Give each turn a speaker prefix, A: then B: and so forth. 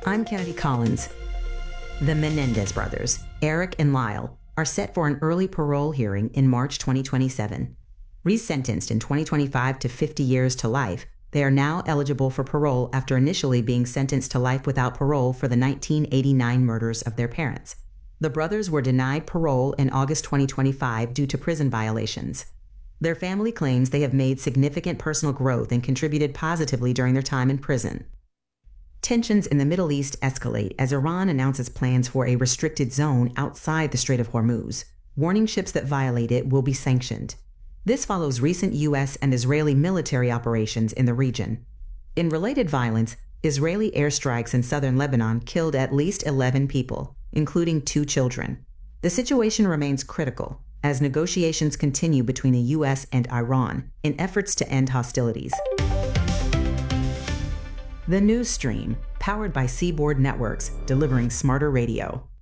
A: I'm Kennedy Collins. The Menendez brothers, Eric and Lyle, are set for an early parole hearing in March 2027. Resentenced in 2025 to 50 years to life, they are now eligible for parole after initially being sentenced to life without parole for the 1989 murders of their parents. The brothers were denied parole in August 2025 due to prison violations. Their family claims they have made significant personal growth and contributed positively during their time in prison. Tensions in the Middle East escalate as Iran announces plans for a restricted zone outside the Strait of Hormuz, warning ships that violate it will be sanctioned. This follows recent U.S. and Israeli military operations in the region. In related violence, Israeli airstrikes in southern Lebanon killed at least 11 people, including 2 children. The situation remains critical as negotiations continue between the U.S. and Iran in efforts to end hostilities. The News Stream, powered by Seaboard Networks, delivering smarter radio.